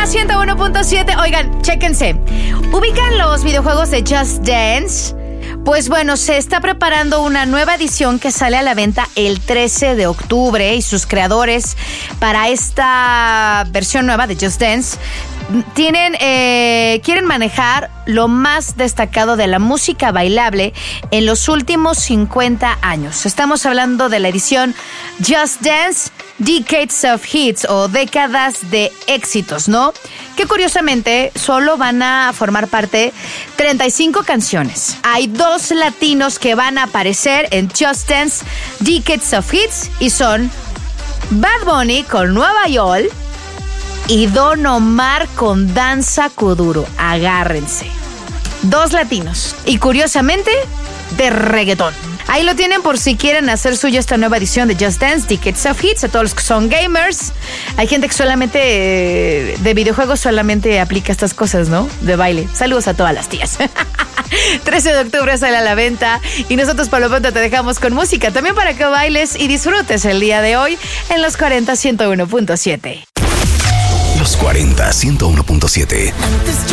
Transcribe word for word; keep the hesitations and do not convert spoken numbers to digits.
cuarenta, ciento uno punto siete. Oigan, chéquense. ¿Ubican los videojuegos de Just Dance? Pues bueno, se está preparando una nueva edición que sale a la venta el trece de octubre y sus creadores para esta versión nueva de Just Dance tienen, eh, quieren manejar lo más destacado de la música bailable en los últimos cincuenta años. Estamos hablando de la edición Just Dance Decades of Hits o décadas de éxitos, ¿no? Que curiosamente solo van a formar parte treinta y cinco canciones. Hay dos latinos que van a aparecer en Just Dance Decades of Hits y son Bad Bunny con Nueva York y Don Omar con Danza Kuduro. Agárrense. Dos latinos. Y curiosamente, de reggaetón. Ahí lo tienen por si quieren hacer suya esta nueva edición de Just Dance Decades of Hits. A todos los que son gamers. Hay gente que solamente eh, de videojuegos solamente aplica estas cosas, ¿no? De baile. Saludos a todas las tías. trece de octubre sale a la venta y nosotros por lo pronto te dejamos con música también para que bailes y disfrutes el día de hoy en los cuarenta, ciento uno punto siete. Los cuarenta, ciento uno punto siete.